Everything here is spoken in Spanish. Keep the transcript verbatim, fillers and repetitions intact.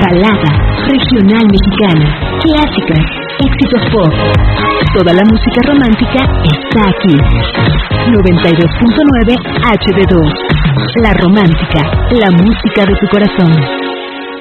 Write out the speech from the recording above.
balada, regional mexicana, clásicas, éxitos pop. Toda la música romántica está aquí. noventa y dos punto nueve H D dos. La Romántica, la música de tu corazón.